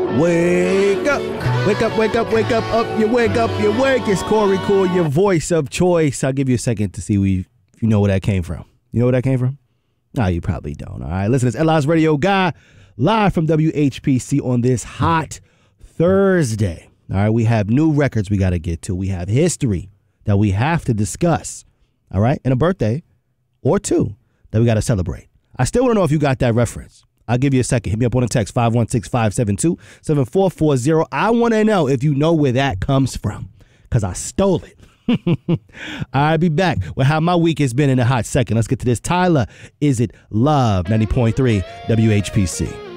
Wake up. Wake up, wake up, wake up, up, you wake, It's Corey Cool, your voice of choice. I'll give you a second to see if you know where that came from. You know where that came from? No, you probably don't. All right, listen, it's Eli's Radio Guy, live from WHPC on this hot Thursday. All right, we have new records we got to get to. We have history that we have to discuss. All right, and a birthday or two that we got to celebrate. I still want to know if you got that reference. I'll give you a second. Hit me up on the text, 516-572-7440. I want to know if you know where that comes from, because I stole it. I'll be back with how my week has been in a hot second. Let's get to this. Tyler, Is It Love, 90.3 WHPC.